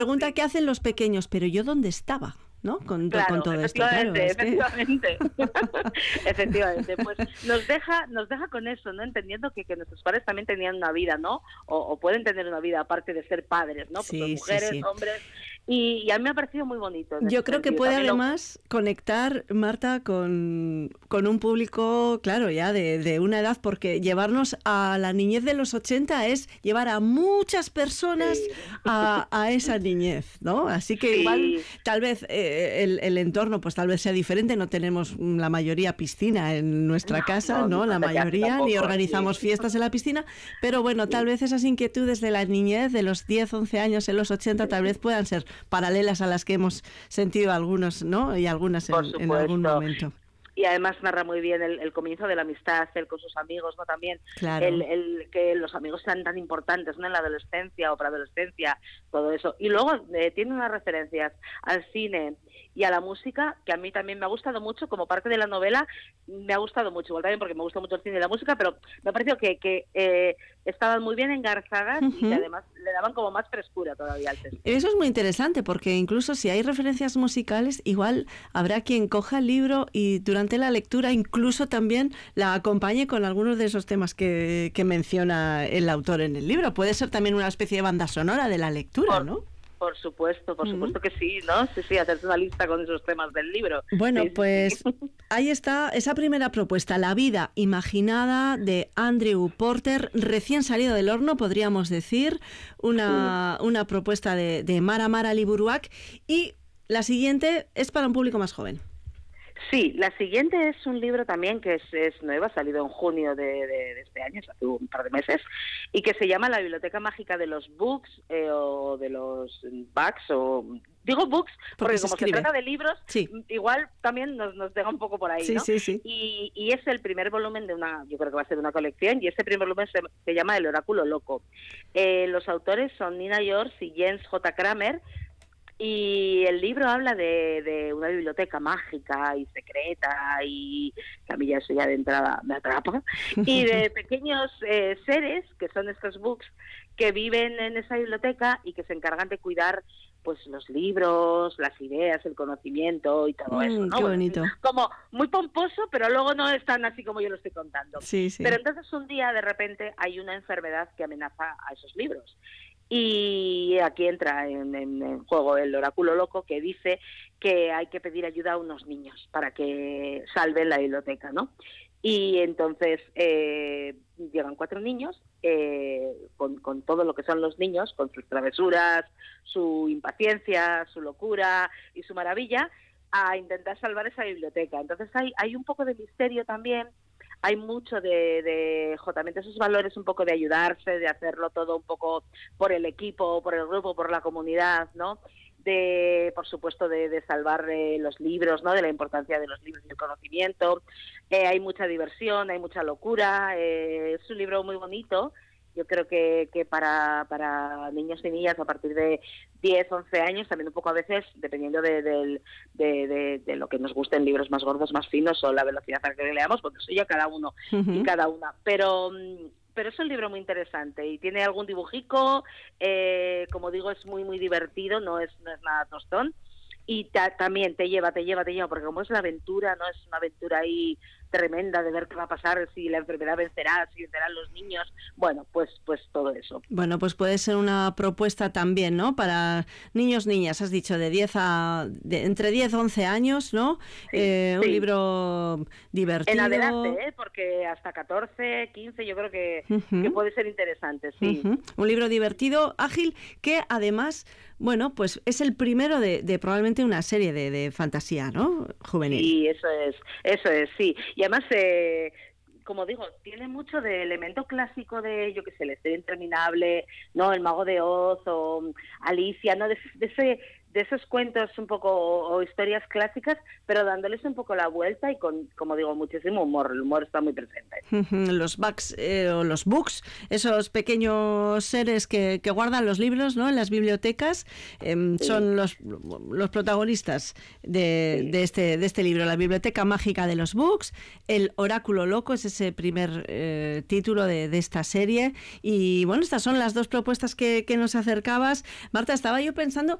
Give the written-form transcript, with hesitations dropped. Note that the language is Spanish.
pregunta ¿qué hacen los pequeños? Pero yo ¿dónde estaba? ¿No? Con todo esto, claro. Efectivamente. Efectivamente. Pues nos deja con eso, ¿no? Entendiendo que nuestros padres también tenían una vida, ¿no? O pueden tener una vida aparte de ser padres, ¿no? Pues mujeres, hombres. Y a mí me ha parecido muy bonito. Yo creo que puede además conectar, Marta, con un público, claro, ya de una edad, porque llevarnos a la niñez de los 80 es llevar a muchas personas a esa niñez, ¿no? Así que igual, tal vez el entorno, pues tal vez sea diferente, no tenemos la mayoría piscina en nuestra casa, ¿no? La mayoría, tampoco, ni organizamos fiestas en la piscina, pero bueno, tal vez esas inquietudes de la niñez, de los 10, 11 años en los 80, tal vez puedan ser paralelas a las que hemos sentido algunos, ¿no? Y algunas en algún momento. Y además narra muy bien el comienzo de la amistad, él con sus amigos, ¿no? También claro. el que los amigos sean tan importantes, ¿no? En la adolescencia o preadolescencia, todo eso. Y luego tiene unas referencias al cine y a la música que a mí también me ha gustado mucho, como parte de la novela me ha gustado mucho, igual también porque me gusta mucho el cine y la música, pero me ha parecido que estaban muy bien engarzadas y que además le daban como más frescura todavía al texto. Eso es muy interesante porque incluso si hay referencias musicales, igual habrá quien coja el libro y durante la lectura incluso también la acompañe con algunos de esos temas que menciona el autor en el libro. Puede ser también una especie de banda sonora de la lectura, ¿no? Por supuesto que sí, ¿no? Sí, hacerse una lista con esos temas del libro. Bueno, sí, pues ahí está esa primera propuesta, La vida imaginada, de Andrew Porter, recién salido del horno, podríamos decir, una propuesta de Mara Liburuak, y la siguiente es para un público más joven. Sí, la siguiente es un libro también que es nueva, ha salido en junio de este año, hace un par de meses, y que se llama La biblioteca mágica de los books, o de los bugs, o digo books porque como se trata de libros, igual también nos deja un poco por ahí, ¿no? Sí. Y es el primer volumen de yo creo que va a ser una colección, y ese primer volumen se llama El oráculo loco. Los autores son Nina George y Jens J. Kramer. Y el libro habla de una biblioteca mágica y secreta, y que a mí ya eso ya de entrada me atrapa, y de pequeños seres, que son estos books, que viven en esa biblioteca y que se encargan de cuidar pues los libros, las ideas, el conocimiento y todo eso, ¿no? Qué bonito. Como muy pomposo, pero luego no es tan así como yo lo estoy contando. Sí. Pero entonces un día de repente hay una enfermedad que amenaza a esos libros. Y aquí entra en juego el oráculo loco, que dice que hay que pedir ayuda a unos niños para que salven la biblioteca, ¿no? Y entonces llegan 4 niños con todo lo que son los niños, con sus travesuras, su impaciencia, su locura y su maravilla, a intentar salvar esa biblioteca. Entonces hay un poco de misterio también. Hay mucho de justamente esos valores, un poco de ayudarse, de hacerlo todo un poco por el equipo, por el grupo, por la comunidad, ¿no? Por supuesto, de salvar los libros, ¿no? De la importancia de los libros y el conocimiento. Hay mucha diversión, hay mucha locura. Es un libro muy bonito. Yo creo que para niños y niñas a partir de 10, 11 años, también un poco a veces, dependiendo de lo que nos gusten, libros más gordos, más finos, o la velocidad a la que leamos, pues eso ya cada uno y cada una. Pero es un libro muy interesante y tiene algún dibujico, como digo, es muy, muy divertido, no es nada tostón. Y también te lleva, porque como es la aventura, no es una aventura ahí tremenda de ver qué va a pasar, si la enfermedad vencerá, si vencerán los niños, bueno, pues todo eso. Bueno, pues puede ser una propuesta también, ¿no? Para niños, niñas, has dicho, entre 10 y 11 años, ¿no? Un libro divertido. En adelante, porque hasta 14, 15 yo creo que puede ser interesante, sí. Un libro divertido, ágil, que además, bueno, pues es el primero de probablemente una serie de fantasía, ¿no? Juvenil. Sí, eso es, sí. Y además, como digo, tiene mucho de elemento clásico de, yo qué sé, La historia interminable, ¿no? El mago de Oz o Alicia, ¿no? De esos cuentos un poco o historias clásicas, pero dándoles un poco la vuelta y con, como digo, muchísimo humor. El humor está muy presente. Los bugs o los books, esos pequeños seres que guardan los libros, ¿no? En las bibliotecas, son los protagonistas de este libro, La biblioteca mágica de los books. El oráculo loco es ese primer título de esta serie. Y bueno, estas son las dos propuestas que nos acercabas. Marta, estaba yo pensando